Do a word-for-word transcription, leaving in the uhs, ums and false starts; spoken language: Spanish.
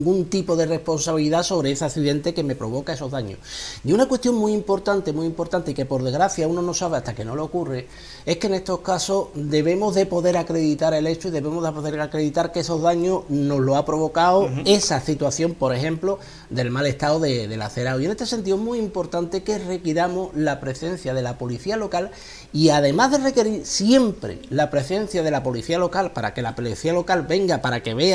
ningún tipo de responsabilidad sobre ese accidente que me provoca esos daños. Y una cuestión muy importante, muy importante, y que por desgracia uno no sabe hasta que no le ocurre, es que en estos casos debemos de poder acreditar el hecho y debemos de poder acreditar que esos daños nos lo ha provocado uh-huh. esa situación, por ejemplo, del mal estado de, del acerado. Y en este sentido es muy importante que requiramos la presencia de la policía local, y además de requerir siempre la presencia de la policía local, para que la policía local venga, para que vea